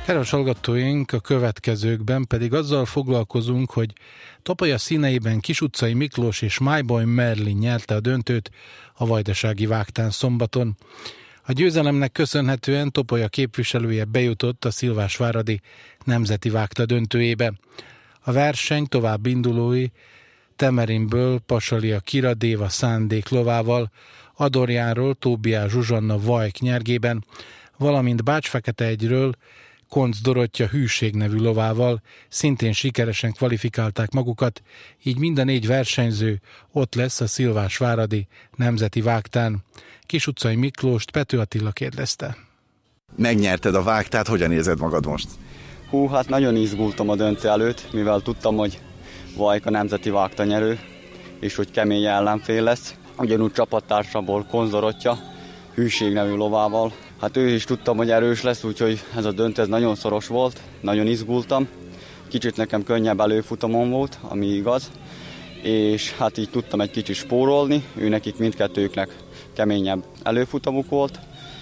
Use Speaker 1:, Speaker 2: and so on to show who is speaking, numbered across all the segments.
Speaker 1: Kedves hallgatóink, a következőkben pedig azzal foglalkozunk, hogy Topolya színeiben Kis utcai Miklós és Májboly Merlin nyerte a döntőt a vajdasági vágtán szombaton. A győzelemnek köszönhetően Topolya képviselője bejutott a Szilvásváradi Nemzeti Vágta döntőjébe. A verseny tovább indulói Temerinből Pasalia Kira Déva Szándék lovával, Adorjánról Tóbiás Zsuzsanna Vajk nyergében, valamint Bács-Fekete-egyről Koncz Dorottya Hűség nevű lovával szintén sikeresen kvalifikálták magukat, így mind a 4 versenyző ott lesz a Szilvásváradi Nemzeti Vágtán. Kis utcai Miklóst Pető Attila kérdezte.
Speaker 2: Megnyerted a vágtát, hogyan érzed magad most?
Speaker 3: Hát nagyon izgultam a döntő előtt, mivel tudtam, hogy Vajk a Nemzeti Vágta nyerő, és hogy kemény ellenfél lesz. Ugyanúgy csapattársamból Koncz Dorottya Hűség nevű lovával. Hát ő is tudtam, hogy erős lesz, úgyhogy ez a döntő ez nagyon szoros volt, nagyon izgultam. Kicsit nekem könnyebb előfutamon volt, ami igaz, és hát így tudtam egy kicsit spórolni, nekik mindkettőknek keményebb előfutamuk volt,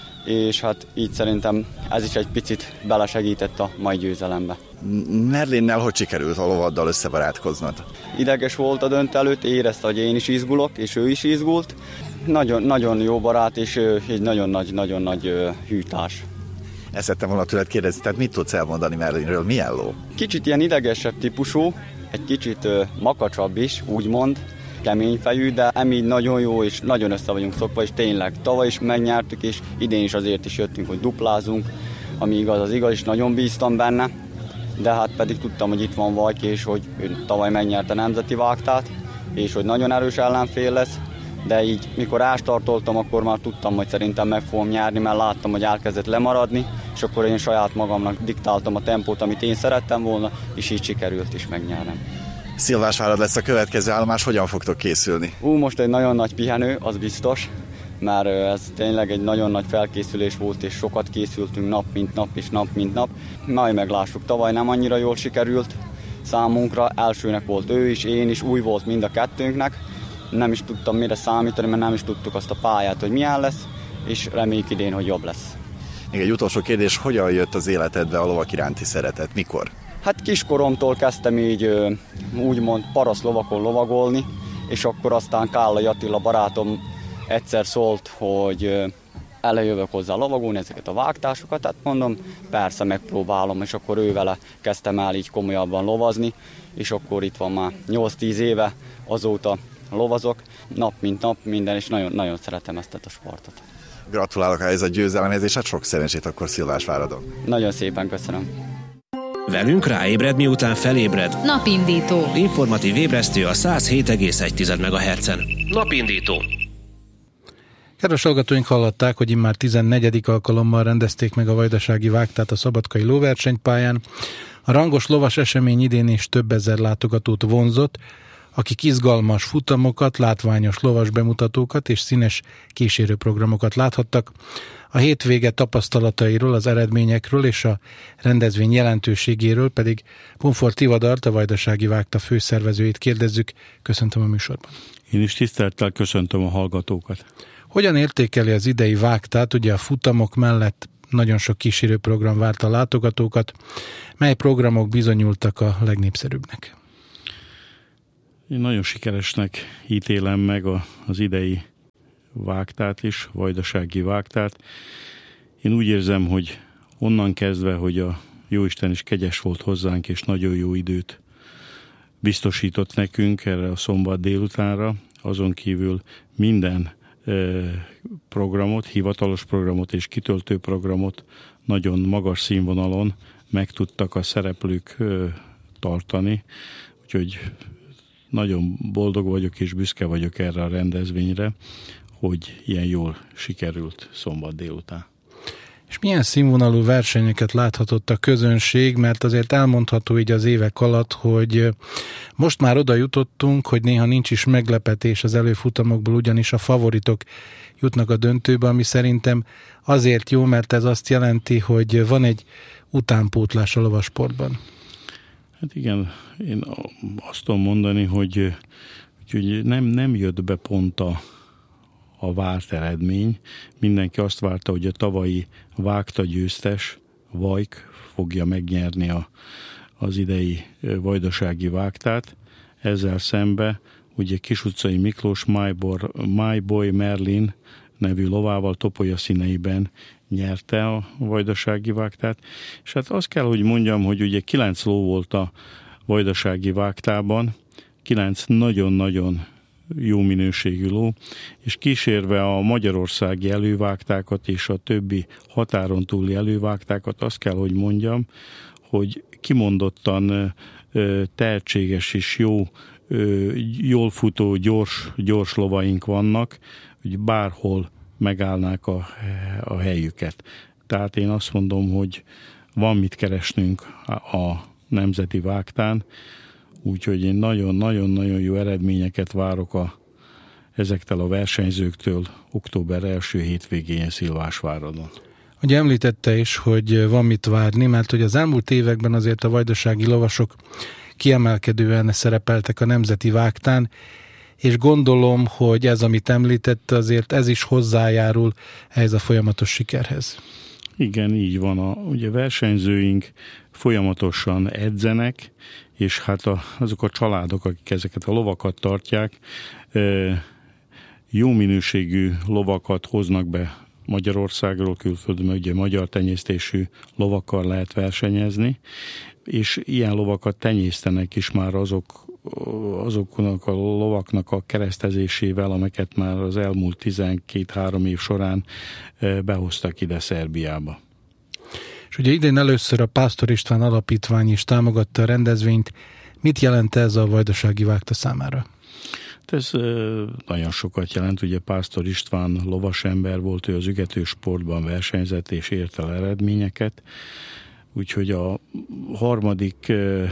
Speaker 3: és hát így szerintem ez is egy picit belesegített a mai győzelembe.
Speaker 2: Merlinnel hogy sikerült a lovaddal összebarátkoznod?
Speaker 3: Ideges volt a döntő előtt, érezte, hogy én is izgulok, és ő is izgult. Nagyon jó barát, és egy nagyon nagy hűtárs.
Speaker 2: Ezt szerettem volna tőled kérdezni, tehát mit tudsz elmondani Merlinről, milyen ló?
Speaker 3: Kicsit ilyen idegesebb típusú, egy kicsit makacsabb is, úgymond, kemény fejű, de emi nagyon jó, és nagyon össze vagyunk szokva, és tényleg tavaly is megnyertük, és idén is azért is jöttünk, hogy duplázunk, ami igaz, az igaz, és nagyon bíztam benne, de hát pedig tudtam, hogy itt van Vajk, és hogy ő tavaly megnyerte a Nemzeti Vágtát, és hogy nagyon erős ellenfél lesz, de így mikor ástartoltam, akkor már tudtam, hogy szerintem meg fogom nyerni, mert láttam, hogy elkezdett lemaradni, és akkor én saját magamnak diktáltam a tempót, amit én szerettem volna, és így sikerült is megnyernem.
Speaker 2: Szilvásvárad lesz a következő állomás, hogyan fogtok készülni?
Speaker 3: Most egy nagyon nagy pihenő, az biztos, mert ez tényleg egy nagyon nagy felkészülés volt, és sokat készültünk nap mint nap. Majd meglássuk, tavaly nem annyira jól sikerült számunkra, elsőnek volt ő is, én is, új volt mind a kettőnknek. Nem is tudtam mire számítani, mert nem is tudtuk azt a pályát, hogy milyen lesz, és reméljük idén, hogy jobb lesz.
Speaker 2: Még egy utolsó kérdés, hogyan jött az életedbe a lovak iránti szeretet? Mikor?
Speaker 3: Hát kiskoromtól kezdtem így úgymond parasztlovakon lovagolni, és akkor aztán Kállai Attila barátom egyszer szólt, hogy elejövök hozzá lovagolni ezeket a vágtásokat, tehát mondom, persze megpróbálom, és akkor ő vele kezdtem el így komolyabban lovazni, és akkor itt van már 8-10 éve, azóta lovazok, nap mint nap minden, és nagyon, nagyon szeretem ezt a sportot.
Speaker 2: Gratulálok ehhez a győzelemhez, és hát sok szerencsét akkor Szilvásváradon.
Speaker 3: Nagyon szépen köszönöm.
Speaker 4: Velünk ráébred, miután felébred.
Speaker 5: Napindító.
Speaker 4: Informatív ébresztő a 107,1 MHz-en. Napindító.
Speaker 1: Kedves hallgatóink, hallották, hogy immár 14. alkalommal rendezték meg a vajdasági vágtát a szabadkai lóversenypályán. A rangos lovas esemény idén is több ezer látogatót vonzott, akik izgalmas futamokat, látványos lovas bemutatókat és színes kísérőprogramokat láthattak. A hétvége tapasztalatairól, az eredményekről és a rendezvény jelentőségéről pedig Punfor Tivadart, a vajdasági vágta főszervezőjét kérdezzük. Köszöntöm a műsorban.
Speaker 6: Én is tisztelettel köszöntöm a hallgatókat.
Speaker 1: Hogyan értékeli az idei vágtát? Ugye a futamok mellett nagyon sok kísérőprogram várta a látogatókat. Mely programok bizonyultak a legnépszerűbbnek?
Speaker 6: Én nagyon sikeresnek ítélem meg az idei vágtát is, vajdasági vágtát. Én úgy érzem, hogy onnan kezdve, hogy a Jóisten is kegyes volt hozzánk, és nagyon jó időt biztosított nekünk erre a szombat délutánra, azon kívül minden programot, hivatalos programot és kitöltő programot nagyon magas színvonalon meg tudtak a szereplők tartani, úgyhogy nagyon boldog vagyok és büszke vagyok erre a rendezvényre, hogy ilyen jól sikerült szombat délután.
Speaker 1: És milyen színvonalú versenyeket láthatott a közönség, mert azért elmondható így az évek alatt, hogy most már oda jutottunk, hogy néha nincs is meglepetés az előfutamokból, ugyanis a favoritok jutnak a döntőbe, ami szerintem azért jó, mert ez azt jelenti, hogy van egy utánpótlás a lovasportban.
Speaker 6: Hát igen, én azt tudom mondani, hogy nem jött be pont a várt eredmény. Mindenki azt várta, hogy a tavalyi vágta győztes, Vajk fogja megnyerni az idei vajdasági vágtát. Ezzel szembe ugye Kis-utcai Miklós Májboly Merlin nevű lovával Topolya színeiben nyerte a vajdasági vágtát. És hát azt kell, hogy mondjam, hogy ugye 9 ló volt a vajdasági vágtában, 9 nagyon-nagyon jó minőségű ló, és kísérve a magyarországi elővágtákat és a többi határon túli elővágtákat, azt kell, hogy mondjam, hogy kimondottan tehetséges és jól futó, gyors lovaink vannak, hogy bárhol megállnák a helyüket. Tehát én azt mondom, hogy van mit keresnünk a nemzeti vágtán, úgyhogy én nagyon-nagyon jó eredményeket várok ezektől a versenyzőktől október első hétvégén Szilvásváradon.
Speaker 1: Ugye említette is, hogy van mit várni, mert hogy az elmúlt években azért a vajdasági lovasok kiemelkedően szerepeltek a nemzeti vágtán, és gondolom, hogy ez, amit említette, azért ez is hozzájárul ehhez a folyamatos sikerhez.
Speaker 6: Igen, így van. Ugye versenyzőink folyamatosan edzenek, és hát azok a családok, akik ezeket a lovakat tartják, jó minőségű lovakat hoznak be Magyarországról, külföldön, ugye magyar tenyésztésű lovakkal lehet versenyezni, és ilyen lovakat tenyésztenek is már azoknak a lovaknak a keresztezésével, amiket már az elmúlt 12-3 év során behoztak ide Szerbiába.
Speaker 1: És ugye idén először a Pásztor István Alapítvány is támogatta a rendezvényt. Mit jelent ez a vajdasági vágta számára?
Speaker 6: Ez nagyon sokat jelent, ugye Pásztor István lovasember volt, ő az ügetősportban versenyzett és ért el eredményeket, úgyhogy a harmadik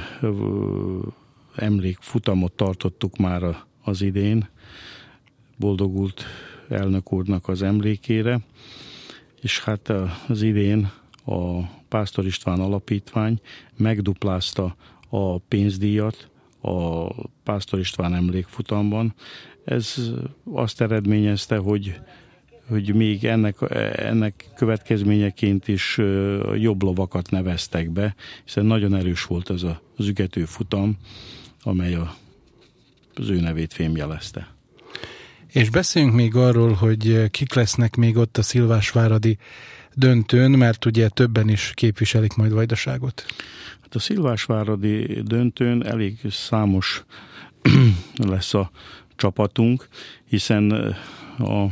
Speaker 6: emlékfutamot tartottuk már az idén, boldogult elnök úrnak az emlékére, és hát az idén a Pásztor István Alapítvány megduplázta a pénzdíjat a Pásztor István emlékfutamban. Ez azt eredményezte, hogy még ennek következményeként is jobb lovakat neveztek be, hiszen nagyon erős volt az ügető futam, amely az ő nevét fémjelezte.
Speaker 1: És beszéljünk még arról, hogy kik lesznek még ott a szilvásváradi döntőn, mert ugye többen is képviselik majd Vajdaságot.
Speaker 6: Hát a szilvásváradi döntőn elég számos lesz a csapatunk, hiszen a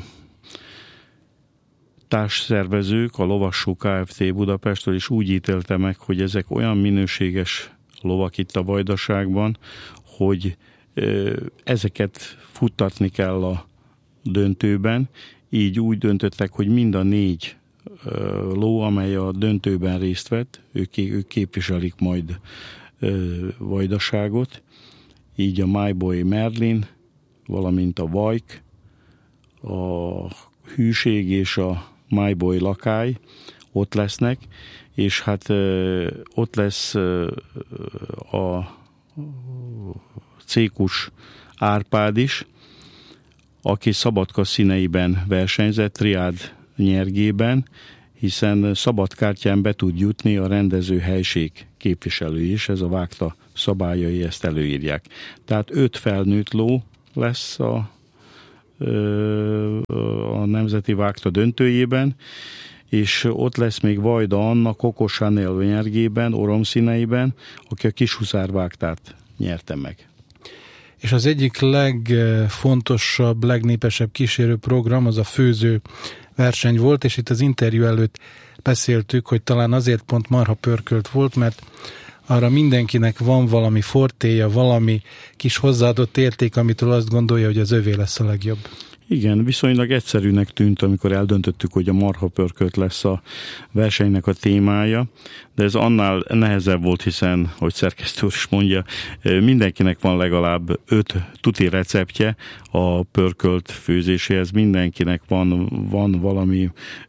Speaker 6: társszervezők, a Lovassó Kft. Budapestről is úgy ítélte meg, hogy ezek olyan minőséges lovak itt a Vajdaságban, hogy ezeket futtatni kell a döntőben. Így úgy döntöttek, hogy mind a 4 ló, amely a döntőben részt vett, ők képviselik majd Vajdaságot. Így a Májboly Merlin, valamint a Vajk, a Hűség és a Májboly Lakály ott lesznek, és hát ott lesz a Cékus Árpád is, aki Szabadka színeiben versenyzett, triád nyergében, hiszen szabadkártyán be tud jutni a rendező helység képviselő is, ez a vágta szabályai ezt előírják. Tehát 5 felnőtt ló lesz a nemzeti vágta döntőjében, és ott lesz még Vajda Anna Coco Chanel nyergében, oromszíneiben, aki a Kishuszár vágtát nyerte meg.
Speaker 1: És az egyik legfontosabb, legnépesebb kísérő program az a főző verseny volt, és itt az interjú előtt beszéltük, hogy talán azért pont marha pörkölt volt, mert arra mindenkinek van valami fortéja, valami kis hozzáadott érték, amitől azt gondolja, hogy az övé lesz a legjobb. Igen, viszonylag egyszerűnek tűnt, amikor eldöntöttük, hogy a marha pörkölt lesz a versenynek a témája, de ez annál nehezebb volt, hiszen, hogy szerkesztő is mondja, mindenkinek van legalább 5 tuti receptje a pörkölt főzéséhez, mindenkinek van valami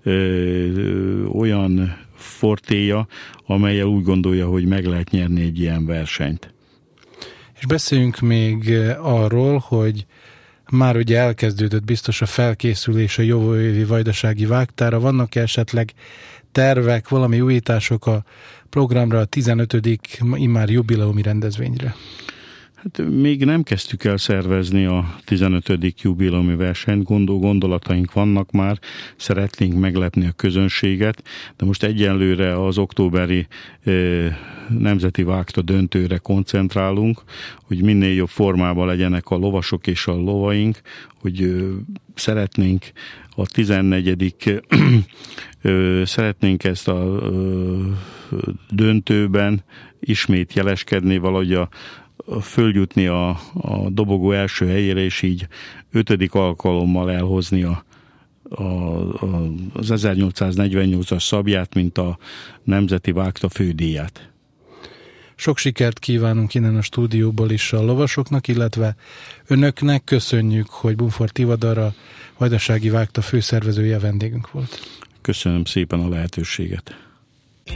Speaker 1: olyan fortéja, amellyel úgy gondolja, hogy meg lehet nyerni egy ilyen versenyt. És beszéljünk még arról, hogy már ugye elkezdődött biztos a felkészülés a jövő évi vajdasági vágtára. Vannak esetleg tervek, valami újítások a programra, a 15. immár jubileumi rendezvényre?
Speaker 6: Hát még nem kezdtük el szervezni a 15. jubileumi versenyt, gondolataink vannak már, szeretnénk meglepni a közönséget, de most egyenlőre az októberi nemzeti vágta döntőre koncentrálunk, hogy minél jobb formában legyenek a lovasok és a lovaink, hogy szeretnénk a 14. szeretnénk ezt a döntőben ismét jeleskedni, valahogy följutni a dobogó első helyére, és így 5. alkalommal elhozni az 1848-as szabját, mint a Nemzeti Vágta fődíját.
Speaker 1: Sok sikert kívánunk innen a stúdióból is a lovasoknak, illetve önöknek. Köszönjük, hogy Bumford Tivadar, a Vajdasági Vágta főszervezője vendégünk volt.
Speaker 6: Köszönöm szépen a lehetőséget.